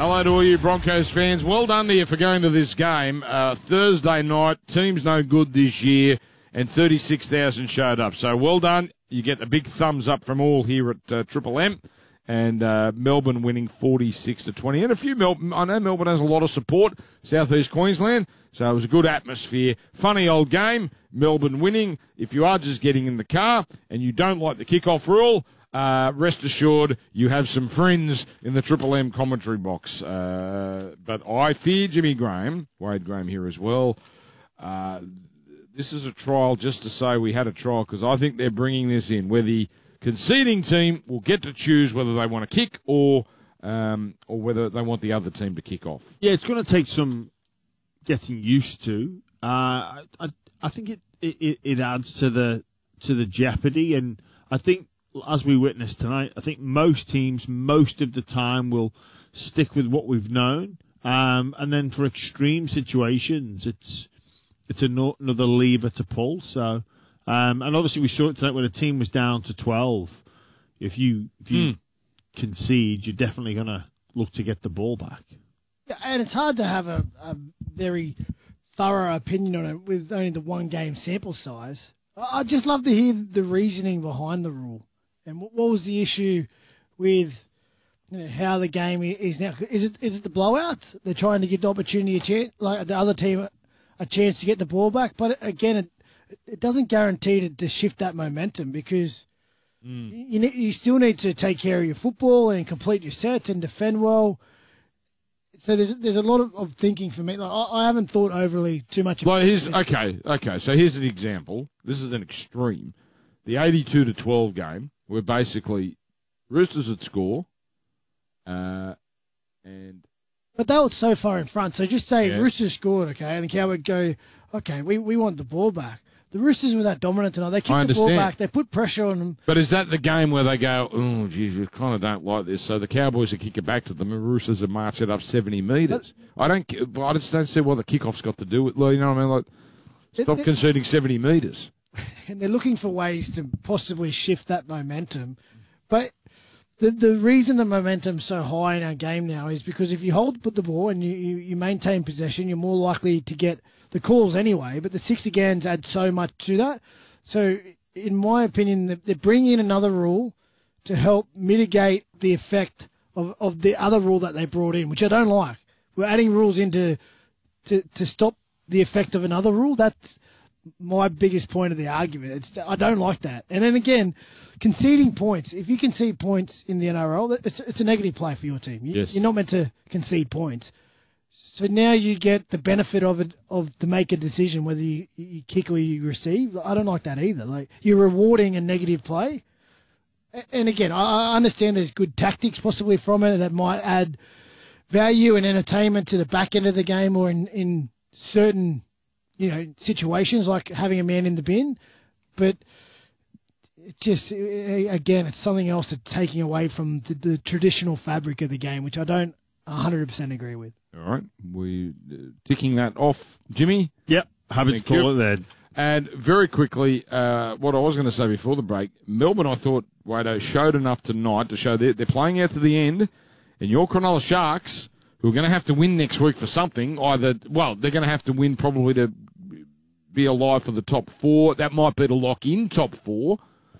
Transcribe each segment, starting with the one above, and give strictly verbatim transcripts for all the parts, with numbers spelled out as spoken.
Hello to all you Broncos fans. Well done to you for going to this game. Uh, Thursday night, team's no good this year, and thirty-six thousand showed up. So well done. You get a big thumbs up from all here at uh, Triple M. And uh, Melbourne winning forty-six to twenty. And a few Melbourne, I know Melbourne has a lot of support, Southeast Queensland, so it was a good atmosphere. Funny old game, Melbourne winning. If you are just getting in the car and you don't like the kickoff rule, uh, rest assured you have some friends in the Triple M commentary box. Uh, but I fear Jimmy Graham, Wade Graham here as well. Uh, this is a trial just to say we had a trial because I think they're bringing this in where the conceding team will get to choose whether they want to kick or um, or whether they want the other team to kick off. Yeah, it's going to take some getting used to. Uh, I I think it, it, it adds to the to the jeopardy, and I think as we witnessed tonight, I think most teams most of the time will stick with what we've known, um, and then for extreme situations, it's it's another lever to pull. So. Um, and obviously we saw it tonight when a team was down to twelve. If you if you mm. concede, you're definitely going to look to get the ball back. Yeah, and it's hard to have a, a very thorough opinion on it with only the one game sample size. I'd just love to hear the reasoning behind the rule and what, what was the issue with you know, how the game is now. Is it is it the blowouts? They're trying to give the opportunity a chance, like the other team a chance to get the ball back, but again. It, It doesn't guarantee to, to shift that momentum because mm. you ne- you still need to take care of your football and complete your sets and defend well. So there's there's a lot of, of thinking for me. Like, I, I haven't thought overly too much. Well, about here's okay, okay. So here's an example. This is an extreme. The eighty-two to twelve game, where basically Roosters would score, uh, and but they were so far in front. So just say yeah. Roosters scored, okay, and the Cow would go, okay, we we want the ball back. The Roosters were that dominant tonight. They kicked the ball back. They put pressure on them. But is that the game where they go, oh, geez, we kind of don't like this. So the Cowboys will kick it back to them, and Roosters will march it up seventy metres. I don't. I just don't see what the kickoff's got to do with. You know what I mean? Like, stop they're, conceding seventy metres. And they're looking for ways to possibly shift that momentum. But the the reason the momentum's so high in our game now is because if you hold put the ball and you, you, you maintain possession, you're more likely to get the calls anyway, but the six agains add so much to that. So, in my opinion, they're bringing in another rule to help mitigate the effect of, of the other rule that they brought in, which I don't like. We're adding rules in to, to, to stop the effect of another rule. That's my biggest point of the argument. It's, I don't like that. And then again, conceding points. If you concede points in the N R L, it's, it's a negative play for your team. You, yes. You're not meant to concede points. So now you get the benefit of it of to make a decision whether you, you kick or you receive. I don't like that either. Like you're rewarding a negative play, and again, I understand there's good tactics possibly from it that might add value and entertainment to the back end of the game or in, in certain you know situations like having a man in the bin, but it just again it's something else that's taking away from the, the traditional fabric of the game, which I don't one hundred percent agree with. All right, we uh, ticking that off, Jimmy. Yep, happy to call it then. And very quickly, uh, what I was going to say before the break, Melbourne, I thought, Wado, showed enough tonight to show they're, they're playing out to the end, and your Cronulla Sharks, who are going to have to win next week for something, either, well, they're going to have to win probably to be alive for the top four. That might be to lock in top four.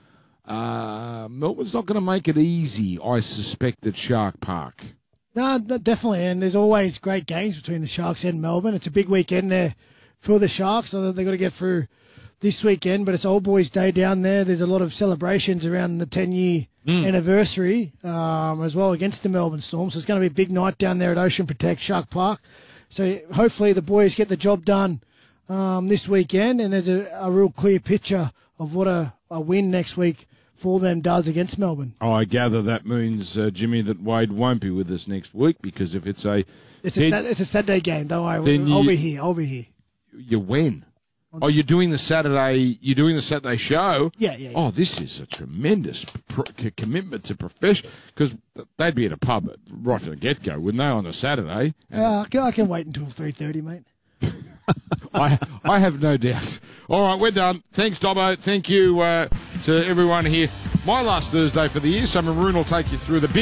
Uh, Melbourne's not going to make it easy, I suspect, at Shark Park. No, definitely, and there's always great games between the Sharks and Melbourne. It's a big weekend there for the Sharks, so they've got to get through this weekend, but it's Old Boys Day down there. There's a lot of celebrations around the ten-year mm. anniversary um, as well against the Melbourne Storm, so it's going to be a big night down there at Ocean Protect Shark Park. So hopefully the boys get the job done um, this weekend, and there's a, a real clear picture of what a, a win next week for them does against Melbourne. I gather that means, uh, Jimmy, that Wade won't be with us next week because if it's a... It's a, head, it's a Saturday game, don't worry. I'll you, be here, I'll be here. You win. Oh, you're doing the Saturday, you're doing the Saturday show? Yeah, yeah. yeah. Oh, this is a tremendous pro- commitment to profession because they'd be at a pub right from the get-go, wouldn't they, on a Saturday? Uh, I can wait until three thirty, mate. I I have no doubt. All right, we're done. Thanks, Dobbo. Thank you uh, to everyone here. My last Thursday for the year, so Maroon will take you through the